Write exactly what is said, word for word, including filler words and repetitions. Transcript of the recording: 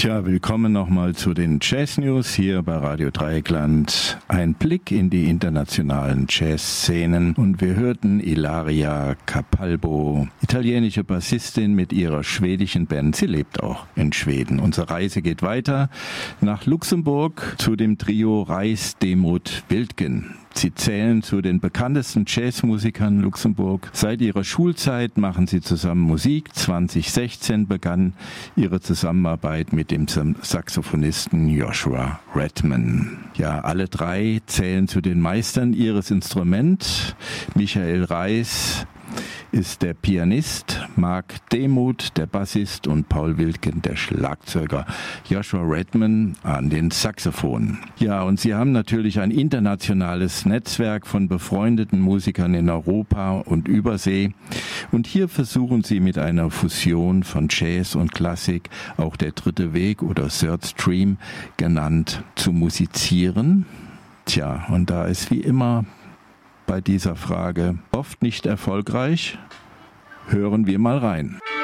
Tja, willkommen nochmal zu den Jazz News hier bei Radio Dreieckland. Ein Blick in die internationalen Jazzszenen und wir hörten Ilaria Capalbo, italienische Bassistin mit ihrer schwedischen Band. Sie lebt auch in Schweden. Unsere Reise geht weiter nach Luxemburg zu dem Trio Reis, Demuth, Wildgen. Sie zählen zu den bekanntesten Jazzmusikern Luxemburg. Seit ihrer Schulzeit machen sie zusammen Musik. zwanzig sechzehn begann ihre Zusammenarbeit mit dem Saxophonisten Joshua Redman. Ja, alle drei zählen zu den Meistern ihres Instruments. Michael Reis ist der Pianist, Mark Demuth der Bassist und Paul Wildgen der Schlagzeuger, Joshua Redman an den Saxophonen. Ja, und sie haben natürlich ein internationales Netzwerk von befreundeten Musikern in Europa und Übersee. Und hier versuchen sie mit einer Fusion von Jazz und Klassik, auch der dritte Weg oder Third Stream genannt, zu musizieren. Tja, und da ist wie immer bei dieser Frage oft nicht erfolgreich. Hören wir mal rein.